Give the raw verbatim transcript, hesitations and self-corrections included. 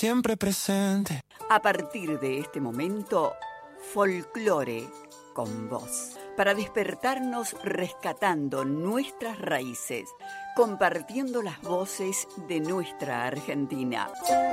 siempre presente. A partir de este momento, folclore con vos. Para despertarnos rescatando nuestras raíces, compartiendo las voces de nuestra Argentina.